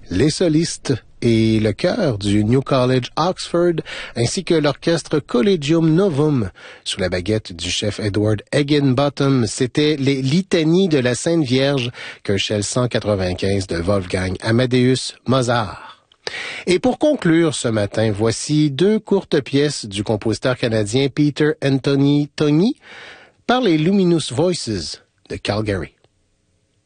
les solistes et le chœur du New College Oxford, ainsi que l'orchestre Collegium Novum, sous la baguette du chef Edward Higginbotham. C'était les litanies de la Sainte Vierge, qu'un chef 195 de Wolfgang Amadeus Mozart. Et pour conclure ce matin, voici deux courtes pièces du compositeur canadien Peter Anthony Tony par les Luminous Voices de Calgary.